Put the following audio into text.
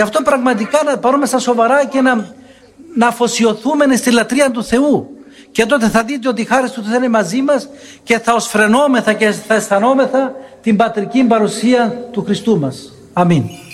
Γι' αυτό πραγματικά να πάρουμε στα σοβαρά και να αφοσιωθούμε στη λατρεία του Θεού. Και τότε θα δείτε ότι η χάρη του Θεού είναι μαζί μας και θα οσφρενόμεθα και θα αισθανόμεθα την πατρική παρουσία του Χριστού μας. Αμήν.